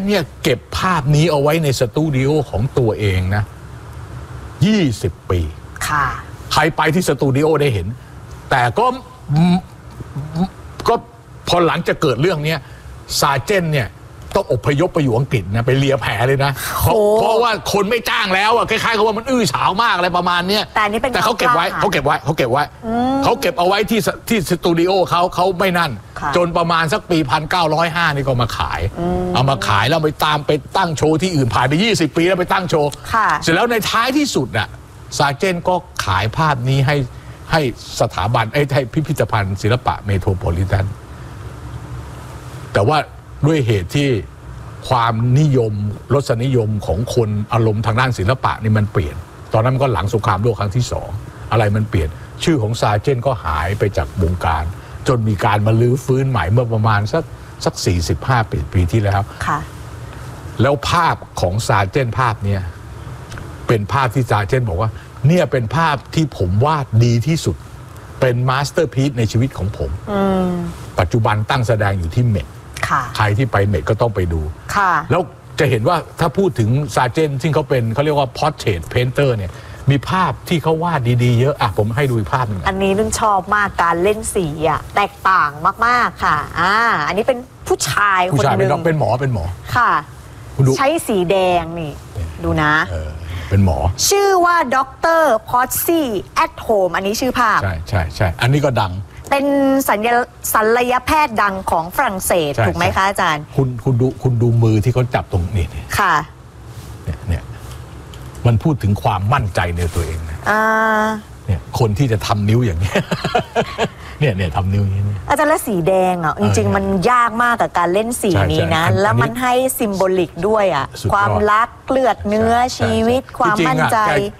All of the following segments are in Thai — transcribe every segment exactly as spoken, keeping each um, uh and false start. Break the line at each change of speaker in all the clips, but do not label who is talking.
เนี่ยเก็บภาพนี้เอาไว้ในสตูดิโอของตัวเองนะยี่สิบปี
ค่ะ
ใครไปที่สตูดิโอได้เห็นแต่ก็ก็พอหลังจะเกิดเรื่องนี้ซาเจนเนี่ยต้องอพยพไปอยู่อังกฤษนะไปเลียแผลเลยนะเพราะเพราะว่าคนไม่จ้างแล้วอะคล้ายๆกับว่ามันอื้อฉาวมากอะไรประมาณนี้
แต่นี่เป็น
แต่เขาเก็บไว้เขาเก็บไว้เขาเก็บไว้เขาเก็บเอาไว้ที่ที่สตูดิโอเขาเขาไม่นั่นจนประมาณสักปีพันเก้าร้อยห้านี่ก็มาขายเอามาขายแล้วไปตามไปตั้งโชว์ที่อื่นผ่านไปยี่สิบปีแล้วไปตั้งโชว์เสร็จแล้วในท้ายที่สุดอะซาเจนก็ขายภาพนี้ให้ให้สถาบันไอ้ให้พิพิธภัณฑ์ศิลปะเมโทรโพลิแทนแต่ว่าด้วยเหตุที่ความนิยมรสนิยมของคนอารมณ์ทางด้านศิลปะนี่มันเปลี่ยนตอนนั้นมันก็หลังสงครามโลกครั้งที่สองอะไรมันเปลี่ยนชื่อของซาเจนก็หายไปจากวงการจนมีการมาลื้อฟื้นใหม่เมื่อประมาณสักสักสี่สิบห้าปีปีที่แล้ว
ค่ะ
แล้วภาพของซาเจนภาพเนี้ยเป็นภาพที่ซาเจนบอกว่าเนี่ยเป็นภาพที่ผมวาดดีที่สุดเป็นมาสเตอร์พีซในชีวิตของผมปัจจุบันตั้งแสดงอยู่ที่เมทใครที่ไปเมทก็ต้องไปดูแล้วจะเห็นว่าถ้าพูดถึงซาเจนซึ่งเขาเป็นเขาเรียกว่า portrait painter เนี่ยมีภาพที่เขาวาดดีๆเยอะอ่ะผมให้ดูอีกภาพหนึ่ง
อันนี้นุ่นชอบมากการเล่นสีอ่ะแตกต่างมากๆค่ะอ่าอันนี้เป็นผู้ชายคนหนึ่ง
เป็นหมอเป็นหมอ
ค่ะใช้สีแดงนี่ดูนะ
เป็นหมอ
ชื่อว่าด็อกเตอร์พอตซี่แอทโฮมอันนี้ชื่อภาพ
ใช่ใช่ใช่อันนี้ก็ดัง
เป็นสัญญาศัลยแพทย์ดังของฝรั่งเศสถูกไหมคะอาจารย์
คุณคุณดูคุณดูมือที่เขาจับตรงนี้
ค่ะ
เนี่ยเนี่ยมันพูดถึงความมั่นใจในตัวเองนะ
อ่า
เนี่ยคนที่จะทำนิ้วอย่างนี้เนี่ยเนี่ยทำนิ้วอย่างนี้
อาจารย์และสีแดงอ่ะจริงๆมันยากมากกับการเล่นสีนี้นะแล้วมันให้ซิมโบลิกด้วยอ่ะความรักเลือดเนื้อชีวิตความมั่นใจ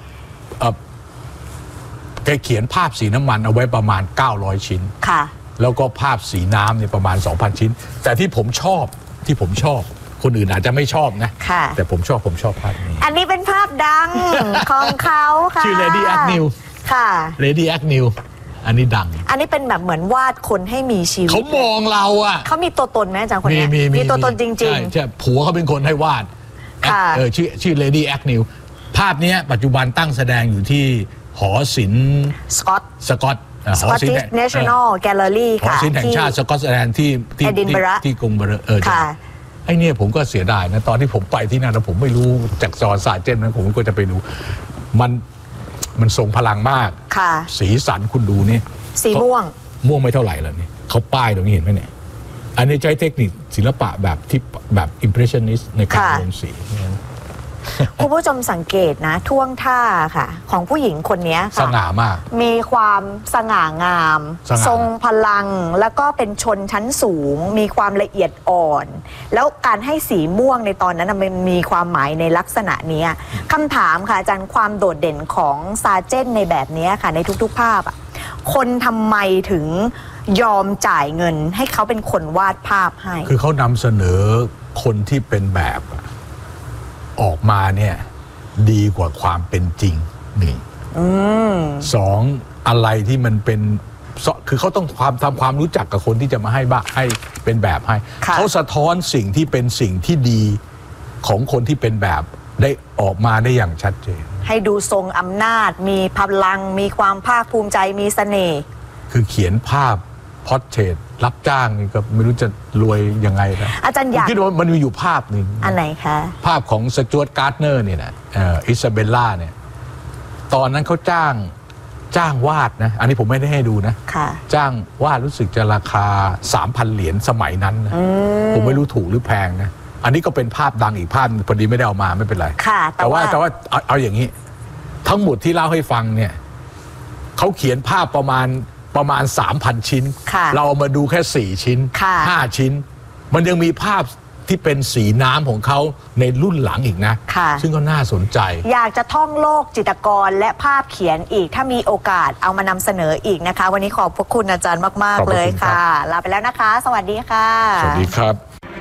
แกเขียนภาพสีน้ำมันเอาไว้ประมาณเก้าร้อยชิ้น
ค่ะ
แล้วก็ภาพสีน้ำเนี่ยประมาณ สองพัน ชิ้นแต่ที่ผมชอบที่ผมชอบคนอื่นอาจจะไม่ชอบนะแต่ผมชอบผมชอบภาพนี้
อันนี้เป็นภาพดังของเขาค่ะ
ชื่อ Lady Agnew
ค่ะ
Lady Agnew อันนี้ดัง
อันนี้เป็นแบบเหมือนวาดคนให้มีชีวิต
เขามองเราอ่ะ
เขามีตัวตนไหมอาจารย์คนนี้มีตัวตนจริงๆใช่
ใช่ผัวเขาเป็นคนให้วาดเออชื่อชื่อ Lady Agnew ภาพนี้ปัจจุบันตั้งแสดงอยู่ที่หอศิลป์
สกอต
สกอต
สกอตติชเนชั่นแนลแกลเลอรี่ค่ะ
หอศิลป์แห่งชาติสกอตแลนด์ที่ที่ที่กรุงเบอร์เออไอ้เนี่ยผมก็เสียดายนะตอนที่ผมไปที่นั่นแล้วผมไม่รู้จากจอซาเจนนั้นผมก็จะไปดูมันมันทรงพลังมากสีสันคุณดูนี่
สีม่วง
ม่วงไม่เท่าไหร่แล้วนี่เขาป้ายตรงนี้เห็นไหมเนี่ยอันนี้ใช้เทคนิคศิลปะแบบที่แบบอิมเพรสชันนิสต์ในการลงสี
คุณผู้ชมสังเกตนะท่วงท่าค่ะของผู้หญิงคนนี้ค่ะ
สง่ามาก
มีความสง่างามทรงพลังแล้วก็เป็นชนชั้นสูงมีความละเอียดอ่อนแล้วการให้สีม่วงในตอนนั้นมันมีความหมายในลักษณะนี้คำถามค่ะอาจารย์ความโดดเด่นของซาเจนในแบบนี้ค่ะในทุกๆภาพอ่ะคนทำไมถึงยอมจ่ายเงินให้เขาเป็นคนวาดภาพให้
คือเขานำเสนอคนที่เป็นแบบออกมาเนี่ยดีกว่าความเป็นจริงนี่สองอะไรที่มันเป็นคือเขาต้องความทำความรู้จักกับคนที่จะมาให้บ้าให้เป็นแบบให้เขาสะท้อนสิ่งที่เป็นสิ่งที่ดีของคนที่เป็นแบบได้ออกมาได้อย่างชัดเจน
ให้ดูทรงอำนาจมีพลังมีความภาคภูมิใจมีเสน่ห์
คือเขียนภาพพอร์เทรตรับจ้างนี่ก็ไม่รู้จะรวยยังไงนะ
อาจารย์อยาก
คิดว่ามันมีอยู่ภาพหนึ่ง
อันไหนคะ
ภาพของสจ๊วตการ์ดเนอร์เนี่ยนะอิซาเบลล่าเนี่ยตอนนั้นเขาจ้างจ้างวาดนะอันนี้ผมไม่ได้ให้ดูนะจ้างวาดรู้สึกจะราคา สามพัน เหรียญสมัยนั้นนะผมไม่รู้ถูกหรือแพงนะอันนี้ก็เป็นภาพดังอีกภาพพอดีไม่ได้เอามาไม่เป็นไรแต่ว่าแต่ว่าเอาเอาอย่างนี้ทั้งหมดที่เล่าให้ฟังเนี่ยเขาเขียนภาพประมาณประมาณ สามพัน ชิ้นเราเอามาดูแค่สี่ชิ้นห้าชิ้นมันยังมีภาพที่เป็นสีน้ำของเขาในรุ่นหลังอีกนะซึ่งก็น่าสนใจ
อยากจะท่องโลกจิตรกรและภาพเขียนอีกถ้ามีโอกาสเอามานำเสนออีกนะคะวันนี้ขอบพระคุณอาจารย์มากๆเลยค่ะลาไปแล้วนะคะสวัสดีค่ะ
สวัสดีครับ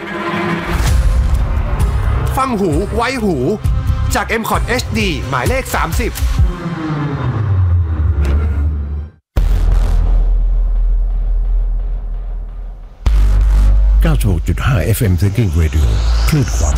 ฟังหูไว้หูจาก เอ็ม คอท เอช ดี หมายเลขสามสิบ
เก้าสิบหกจุดห้า เอฟ เอ็ม Thinking Radio คลื่นความ